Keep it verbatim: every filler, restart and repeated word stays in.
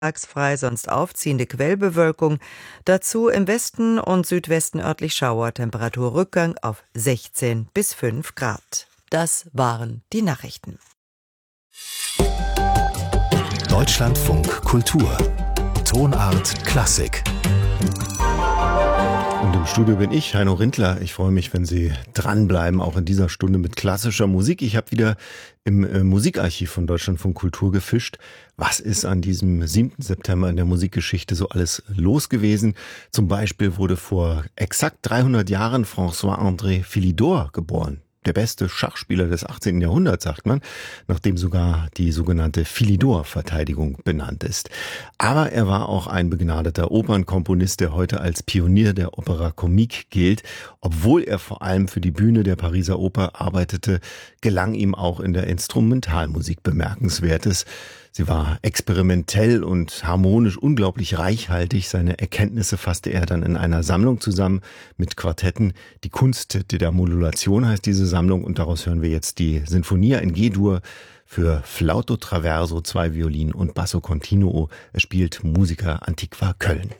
Tagsfrei, sonst aufziehende Quellbewölkung. Dazu im Westen und Südwesten örtlich Schauer. Temperaturrückgang auf sechzehn bis fünf Grad. Das waren die Nachrichten. Deutschlandfunk Kultur. Tonart Klassik. Und im Studio bin ich, Heino Rindler. Ich freue mich, wenn Sie dranbleiben, auch in dieser Stunde mit klassischer Musik. Ich habe wieder im äh, Musikarchiv von Deutschlandfunk Kultur gefischt. Was ist an diesem siebten September in der Musikgeschichte so alles los gewesen? Zum Beispiel wurde vor exakt dreihundert Jahren François-André Philidor geboren. Der beste Schachspieler des achtzehnten Jahrhunderts, sagt man, nachdem sogar die sogenannte Philidor-Verteidigung benannt ist. Aber er war auch ein begnadeter Opernkomponist, der heute als Pionier der Opera Comique gilt. Obwohl er vor allem für die Bühne der Pariser Oper arbeitete, gelang ihm auch in der Instrumentalmusik Bemerkenswertes. Sie war experimentell und harmonisch unglaublich reichhaltig. Seine Erkenntnisse fasste er dann in einer Sammlung zusammen mit Quartetten. Die Kunst der Modulation heißt diese Sammlung und daraus hören wir jetzt die Sinfonia in G-Dur für Flauto Traverso, zwei Violinen und Basso Continuo. Er spielt Musica Antiqua Köln.